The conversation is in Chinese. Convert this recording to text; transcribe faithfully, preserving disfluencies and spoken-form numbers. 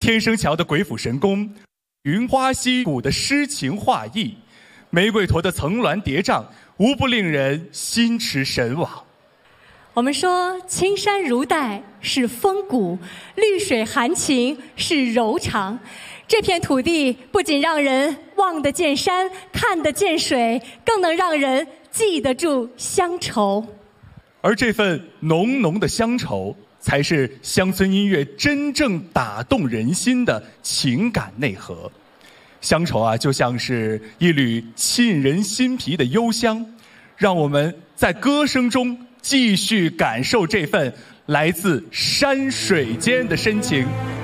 天生桥的鬼斧神工，云花溪谷的诗情画意，玫瑰坨的层峦叠嶂，无不令人心驰神往。 我们说青山如黛是风骨，绿水含情是柔肠。这片土地不仅让人望得见山，看得见水，更能让人记得住乡愁。 而这份浓浓的乡愁，才是乡村音乐真正打动人心的情感内核。乡愁啊，就像是一缕沁人心脾的幽香，让我们在歌声中继续感受这份来自山水间的深情。